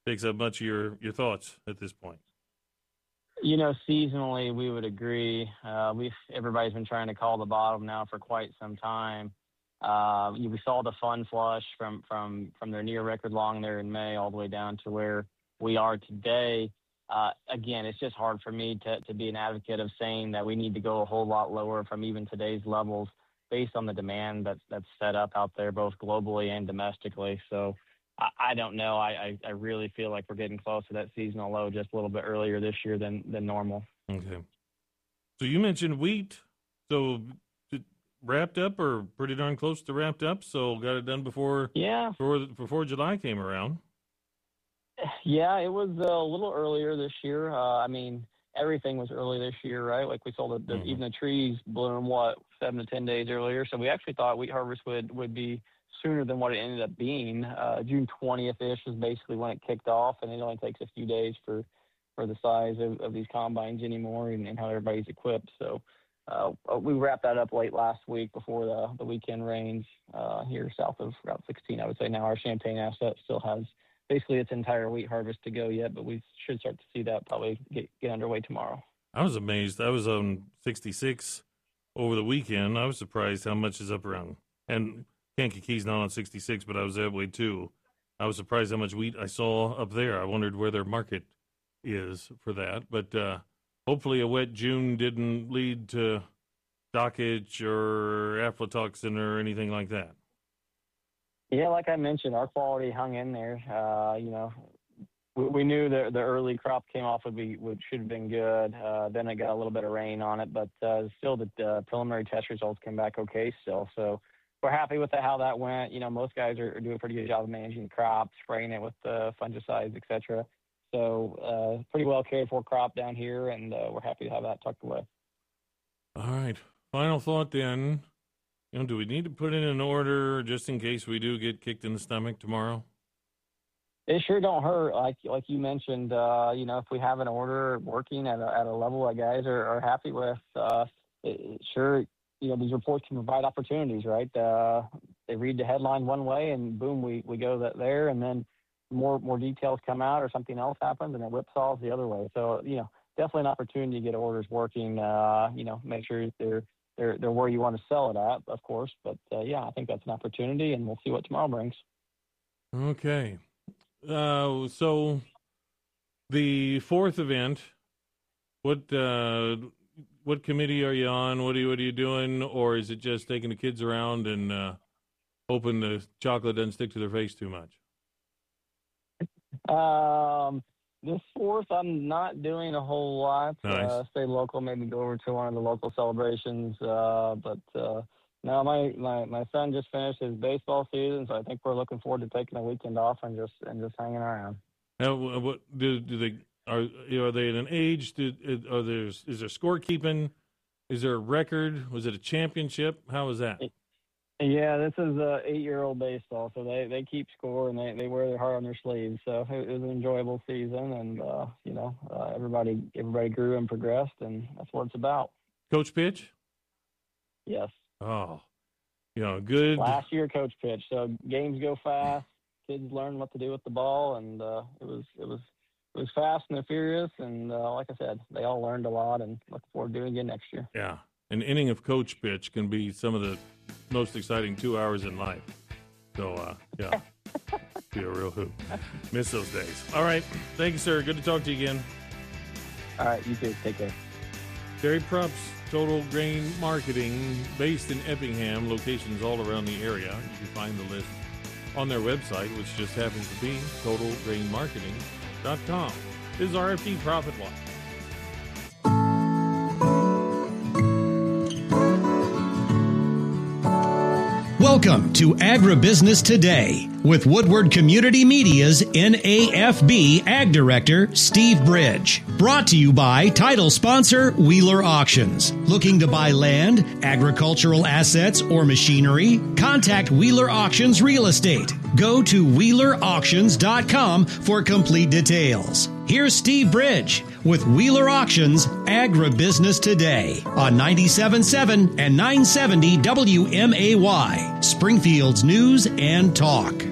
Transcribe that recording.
takes up much of your thoughts at this point. Seasonally, we would agree. Everybody's been trying to call the bottom now for quite some time. We saw the fund flush from their near record long there in May all the way down to where we are today. Again, it's just hard for me to be an advocate of saying that we need to go a whole lot lower from even today's levels based on the demand that's set up out there, both globally and domestically. So I don't know. I really feel like we're getting close to that seasonal low just a little bit earlier this year than normal. Okay. So you mentioned wheat. So wrapped up or pretty darn close to wrapped up. So got it done before July came around. Yeah, it was a little earlier this year. Everything was early this year, right? Like we saw even the trees bloom 7 to 10 days earlier. So we actually thought wheat harvest would be sooner than what it ended up being. June 20th-ish was basically when it kicked off, and it only takes a few days for the size of these combines anymore and how everybody's equipped. So we wrapped that up late last week before the weekend rains here south of Route 16. I would say now our Champaign asset still has basically its entire wheat harvest to go yet, but we should start to see that probably get underway tomorrow. I was amazed. I was on 66 over the weekend. I was surprised how much is up around. And Kankakee's not on 66, but I was that way too. I was surprised how much wheat I saw up there. I wondered where their market is for that. But hopefully a wet June didn't lead to stockage or aflatoxin or anything like that. Yeah, like I mentioned, our quality hung in there. We knew the early crop came off should have been good. Then it got a little bit of rain on it, but still the preliminary test results came back okay still. So we're happy with how that went. Most guys are doing a pretty good job of managing the crop, spraying it with fungicides, et cetera. So pretty well cared for crop down here, and we're happy to have that tucked away. All right. Final thought then. Do we need to put in an order just in case we do get kicked in the stomach tomorrow? It sure don't hurt. Like you mentioned, if we have an order working at a level that guys are happy with, these reports can provide opportunities, right? They read the headline one way and boom, we go there, and then more details come out or something else happens and it whipsaws the other way. So, definitely an opportunity to get orders working, make sure they're where you want to sell it at, of course. But, I think that's an opportunity, and we'll see what tomorrow brings. Okay. So the fourth event, what committee are you on? What are you doing? Or is it just taking the kids around and hoping the chocolate doesn't stick to their face too much? This fourth, I'm not doing a whole lot. Nice. Stay local, maybe go over to one of the local celebrations. But no, my son just finished his baseball season, so I think we're looking forward to taking a weekend off and just hanging around. Now, what do they are they at an age? Is there scorekeeping? Is there a record? Was it a championship? How was that? Yeah, this is 8-year-old baseball, so they keep score and they wear their heart on their sleeves. So it was an enjoyable season, and everybody grew and progressed, and that's what it's about. Coach pitch? Yes. Oh, good. Last year, coach pitch. So games go fast. Kids learn what to do with the ball, and it was fast and furious. And like I said, they all learned a lot, and look forward to doing it again next year. Yeah, an inning of coach pitch can be some of the most exciting 2 hours in life. So, be a real hoop. Miss those days. All right. Thank you, sir. Good to talk to you again. All right. You too. Take care. Terry Prups, Total Grain Marketing, based in Effingham, locations all around the area. You can find the list on their website, which just happens to be totalgrainmarketing.com. This is RFD Profit Watch. Welcome to Agribusiness Today with Woodward Community Media's NAFB Ag Director, Steve Bridge. Brought to you by title sponsor Wheeler Auctions. Looking to buy land, agricultural assets, or machinery? Contact Wheeler Auctions Real Estate. Go to WheelerAuctions.com for complete details. Here's Steve Bridge with Wheeler Auctions Agribusiness Today on 97.7 and 970 WMAY, Springfield's News and Talk.